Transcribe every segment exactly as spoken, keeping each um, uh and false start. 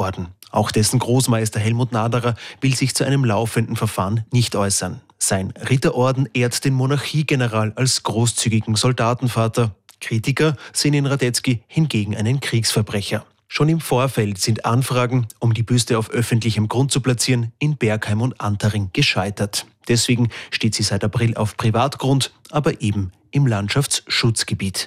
worden. Auch dessen Großmeister Helmut Naderer will sich zu einem laufenden Verfahren nicht äußern. Sein Ritterorden ehrt den Monarchiegeneral als großzügigen Soldatenvater. Kritiker sehen in Radetzky hingegen einen Kriegsverbrecher. Schon im Vorfeld sind Anfragen, um die Büste auf öffentlichem Grund zu platzieren, in Bergheim und Antaring gescheitert. Deswegen steht sie seit April auf Privatgrund, aber eben im Landschaftsschutzgebiet.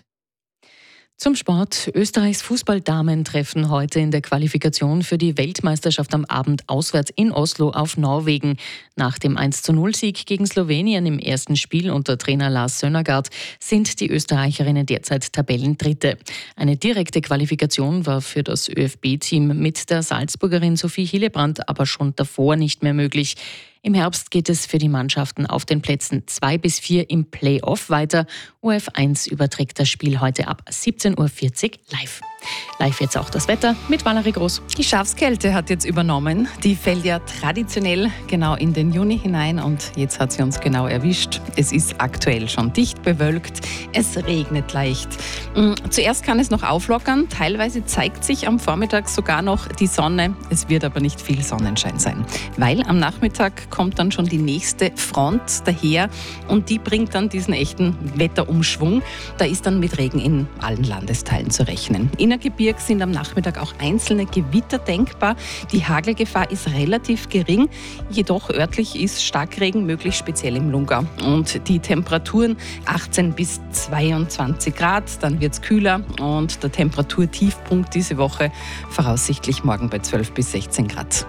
Zum Sport. Österreichs Fußballdamen treffen heute in der Qualifikation für die Weltmeisterschaft am Abend auswärts in Oslo auf Norwegen. Nach dem eins zu null Sieg gegen Slowenien im ersten Spiel unter Trainer Lars Sønnergaard sind die Österreicherinnen derzeit Tabellendritte. Eine direkte Qualifikation war für das ÖFB-Team mit der Salzburgerin Sophie Hillebrand aber schon davor nicht mehr möglich. Im Herbst geht es für die Mannschaften auf den Plätzen zwei bis vier im Play-Off weiter. O R F eins überträgt das Spiel heute ab siebzehn Uhr vierzig live. Live jetzt auch das Wetter mit Valerie Groß. Die Schafskälte hat jetzt übernommen. Die fällt ja traditionell genau in den Juni hinein und jetzt hat sie uns genau erwischt. Es ist aktuell schon dicht bewölkt. Es regnet leicht. Zuerst kann es noch auflockern. Teilweise zeigt sich am Vormittag sogar noch die Sonne. Es wird aber nicht viel Sonnenschein sein, weil am Nachmittag kommt dann schon die nächste Front daher und die bringt dann diesen echten Wetterumschwung. Da ist dann mit Regen in allen Landesteilen zu rechnen. Innergebirg sind am Nachmittag auch einzelne Gewitter denkbar. Die Hagelgefahr ist relativ gering, jedoch örtlich ist Starkregen möglich, speziell im Lungau. Und die Temperaturen achtzehn bis zweiundzwanzig Grad, dann wird es kühler und der Temperaturtiefpunkt diese Woche voraussichtlich morgen bei zwölf bis sechzehn Grad.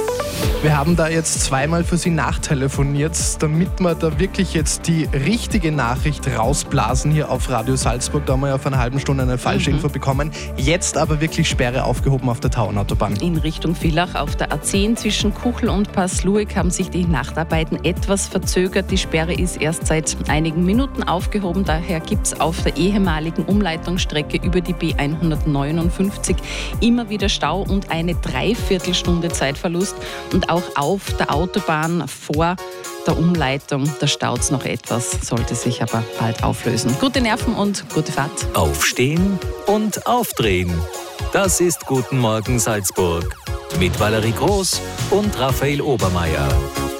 Wir haben da jetzt zweimal für Sie nachtelefoniert, damit wir da wirklich jetzt die richtige Nachricht rausblasen hier auf Radio Salzburg. Da haben wir ja vor einer halben Stunde eine falsche mhm. Info bekommen. Jetzt aber wirklich Sperre aufgehoben auf der Tauernautobahn. In Richtung Villach auf der A zehn zwischen Kuchel und Passluik haben sich die Nachtarbeiten etwas verzögert. Die Sperre ist erst seit einigen Minuten aufgehoben. Daher gibt es auf der ehemaligen Umleitungsstrecke über die B hundertneunundfünfzig immer wieder Stau und eine Dreiviertelstunde Zeitverlust. Und auch auf der Autobahn vor der Umleitung, da staut es noch etwas, sollte sich aber bald auflösen. Gute Nerven und gute Fahrt. Aufstehen und aufdrehen. Das ist Guten Morgen Salzburg. Mit Valerie Groß und Raphael Obermeier.